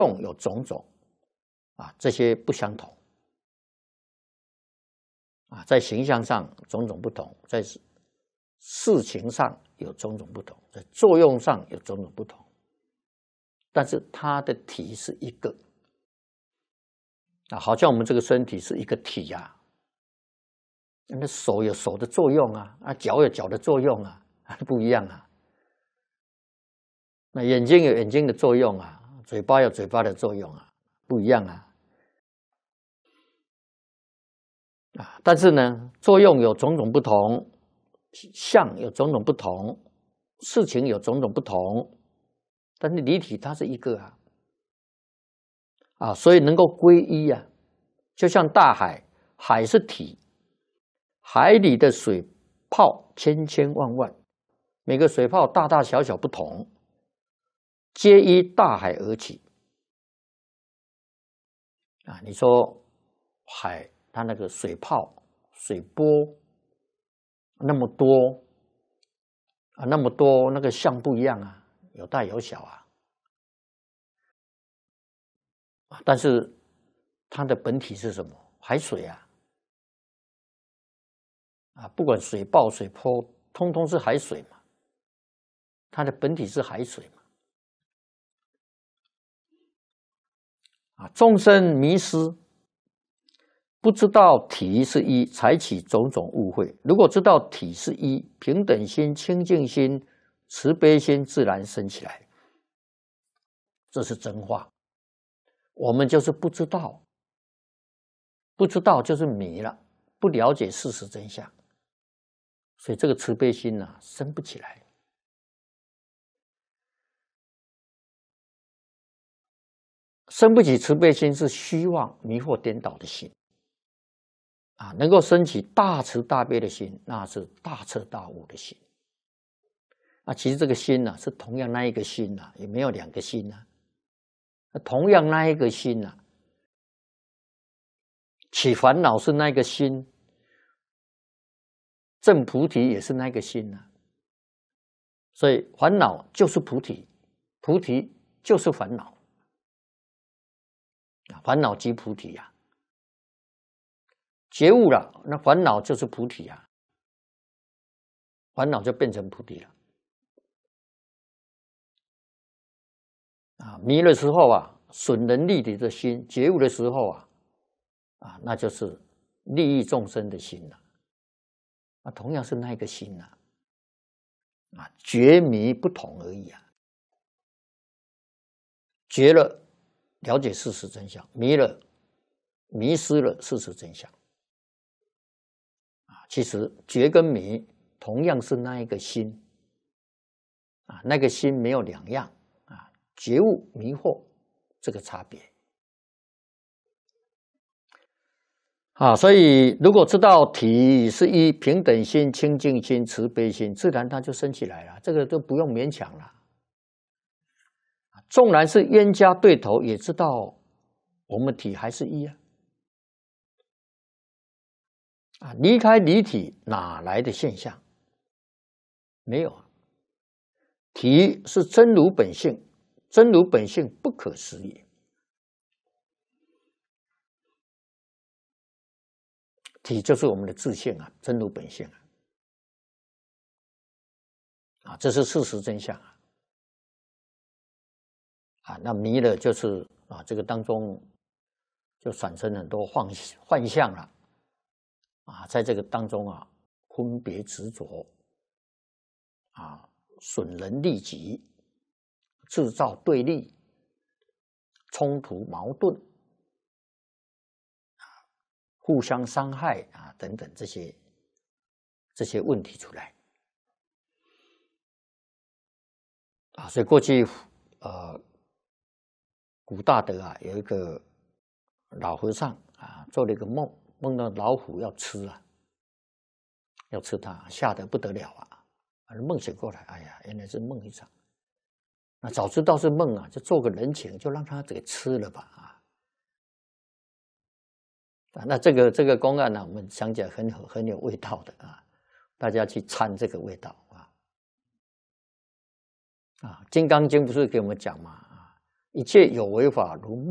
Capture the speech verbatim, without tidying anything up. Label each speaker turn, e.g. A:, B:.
A: 用有种种啊，这些不相同啊，在形象上种种不同，在事情上有种种不同，在作用上有种种不同，但是它的体是一个啊，好像我们这个身体是一个体呀、啊。那手有手的作用啊，啊，脚有脚的作用啊，不一样啊。那眼睛有眼睛的作用啊，嘴巴有嘴巴的作用啊，不一样啊。啊，但是呢，作用有种种不同，相有种种不同，事情有种种不同，但是离体它是一个啊，啊，所以能够归一啊，就像大海，海是体。海里的水泡千千万万，每个水泡大大小小不同，皆依大海而起。啊，你说海它那个水泡、水波那么多啊，那么多，那个相不一样啊，有大有小啊。但是它的本体是什么？海水啊。啊，不管水暴、水波，通通是海水嘛，它的本体是海水嘛。啊，众生迷失，不知道体是一，才起种种误会。如果知道体是一，平等心、清净心、慈悲心自然生起来，这是真话。我们就是不知道，不知道就是迷了，不了解事实真相。所以这个慈悲心呢、啊，生不起来。生不起慈悲心是虚妄、迷惑、颠倒的心啊！能够升起大慈大悲的心，那是大彻大悟的心。啊，其实这个心呢、啊，是同样那一个心呐、啊，也没有两个心呐、啊。同样那一个心呐、啊，起烦恼是那个心。证菩提也是那个心啊，所以烦恼就是菩提，菩提就是烦恼，烦恼即菩提呀、啊。觉悟了，那烦恼就是菩提呀、啊，烦恼就变成菩提了。啊，迷的时候啊，损人利己的心；觉悟的时候啊，啊，那就是利益众生的心了、啊。啊，同样是那个心呐、啊，啊，觉迷不同而已啊。觉了，了解事实真相；迷了，迷失了事实真相。啊，其实觉跟迷同样是那一个心，啊，那个心没有两样啊，觉悟、迷惑这个差别。啊，所以如果知道体是一，平等心、清净心、慈悲心，自然它就升起来了，这个都不用勉强了。纵然是冤家对头，也知道我们体还是一啊。啊，离开离体哪来的现象？没有。体是真如本性，真如本性不可思议。体就是我们的自性啊，真如本性啊，啊，这是事实真相啊。啊，那迷了就是啊，这个当中就产生很多幻幻象了，啊，在这个当中啊，分别执着，啊，损人利己，制造对立、冲突、矛盾。互相伤害啊，等等这些这些问题出来啊，所以过去呃，古大德啊，有一个老和尚啊，做了一个梦，梦到老虎要吃啊，要吃他，吓得不得了啊！梦醒过来，哎呀，原来是梦一场。那早知道是梦啊，就做个人情，就让他给吃了吧啊！啊，那这个这个公案呢，我们讲起来很很有味道的啊，大家去参这个味道啊。啊，《金刚经》不是给我们讲嘛啊， 一切有为法如